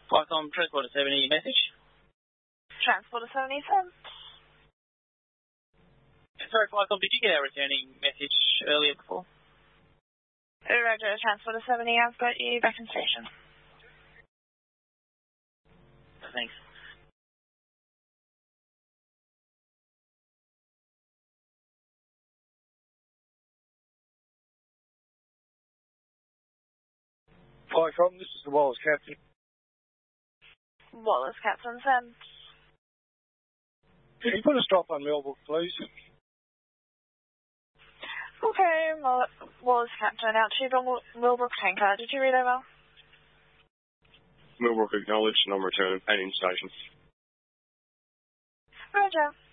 Flycom Transporter 70 message. Transporter 70 sent. Sorry, Flycom, did you get our returning message earlier before? Roger, Transporter 70, I've got you back in station. Thanks. Flycom, this is the Wallace Captain. Wallace Captain sent. Can you put a stop on Millbrook, please? Okay, Wallace Captain, out to the Millbrook tanker. Did you read over? Millbrook acknowledged, and I'm returning. And in station. Roger.